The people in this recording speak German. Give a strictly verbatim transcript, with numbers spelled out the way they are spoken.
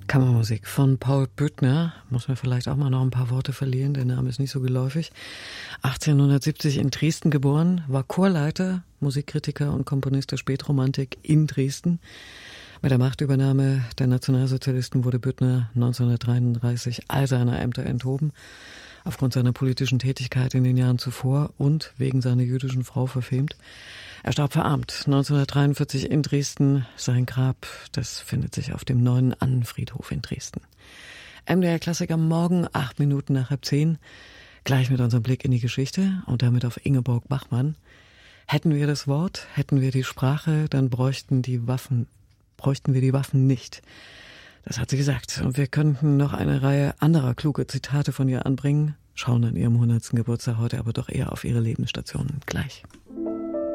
Kammermusik von Paul Büttner. Muss man vielleicht auch mal noch ein paar Worte verlieren, der Name ist nicht so geläufig. achtzehnhundertsiebzig in Dresden geboren, war Chorleiter, Musikkritiker und Komponist der Spätromantik in Dresden. Mit der Machtübernahme der Nationalsozialisten wurde Büttner neunzehnhundertdreiunddreißig all seiner Ämter enthoben, aufgrund seiner politischen Tätigkeit in den Jahren zuvor und wegen seiner jüdischen Frau verfemt. Er starb verarmt neunzehnhundertdreiundvierzig in Dresden. Sein Grab, das findet sich auf dem Neuen Annenfriedhof in Dresden. M D R Klassik am Morgen, acht Minuten nach halb zehn. Gleich mit unserem Blick in die Geschichte und damit auf Ingeborg Bachmann. Hätten wir das Wort, hätten wir die Sprache, dann bräuchten die Waffen, bräuchten wir die Waffen nicht. Das hat sie gesagt. Und wir könnten noch eine Reihe anderer kluge Zitate von ihr anbringen, schauen an ihrem hundertsten Geburtstag heute aber doch eher auf ihre Lebensstationen. Gleich.